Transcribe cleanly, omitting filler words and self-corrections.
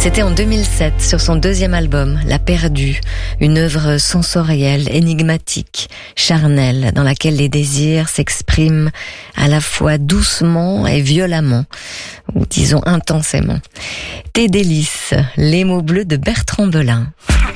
C'était en 2007, sur son deuxième album, La Perdue, une œuvre sensorielle, énigmatique, charnelle, dans laquelle les désirs s'expriment à la fois doucement et violemment, ou disons intensément. Tes délices, les mots bleus de Bertrand Belin.